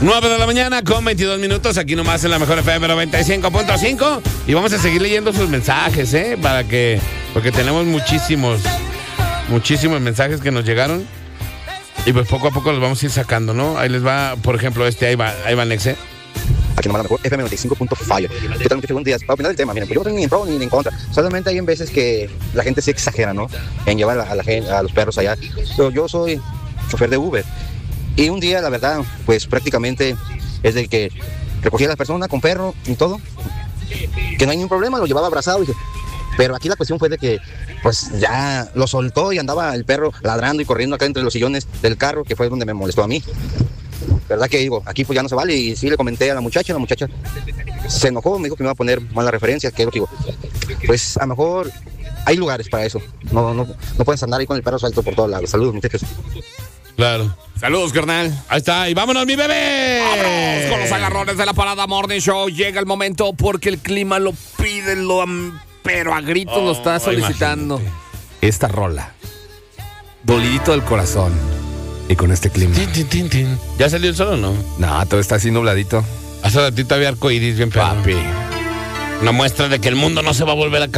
9 de la mañana con 22 minutos, aquí nomás en la mejor FM 95.5. Y vamos a seguir leyendo sus mensajes, porque tenemos muchísimos mensajes que nos llegaron. Y pues poco a poco los vamos a ir sacando, ¿no? Ahí les va, por ejemplo, ahí va Nexe. Aquí nomás la mejor FM 95.5. ¿Qué tal, muchachos? Buenos días. Para opinar del tema, miren, pues yo no estoy ni en pro ni en contra. Solamente hay en veces que la gente se exagera, ¿no? En llevar a los perros allá. Pero yo soy chofer de Uber. Y un día, la verdad, pues prácticamente es de que recogía a la persona con perro y todo. Que no hay ningún problema, lo llevaba abrazado. Pero aquí la cuestión fue de que, pues ya lo soltó y andaba el perro ladrando y corriendo acá entre los sillones del carro, que fue donde me molestó a mí. ¿Verdad que digo? Aquí pues ya no se vale. Y sí le comenté a la muchacha se enojó, me dijo que me iba a poner malas referencias, que es lo que digo. Pues a lo mejor hay lugares para eso. No puedes andar ahí con el perro suelto por todos lados. Saludos, muchachos. Claro. Saludos, carnal. Ahí está, y vámonos, mi bebé. Vámonos con los agarrones de la Parada Morning Show. Llega el momento porque el clima lo pide, pero a gritos lo está solicitando. Imagínate. Esta rola, dolidito del corazón. Y con este clima. Tin. ¿Ya salió el sol o no? No, todo está así nubladito. Hace ratito había arcoíris bien pedo. Papi. Una muestra de que el mundo no se va a volver a